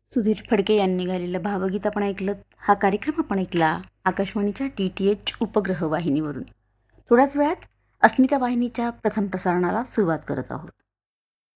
सुधीर फडके यांनी गायलेलं भावगीत आपण ऐकलं. हा कार्यक्रम आपण ऐकला आकाशवाणीच्या DTH उपग्रह वाहिनीवरून. थोड्याच वेळात अस्मिता वाहिनीच्या प्रथम प्रसारणाला सुरुवात करत आहोत.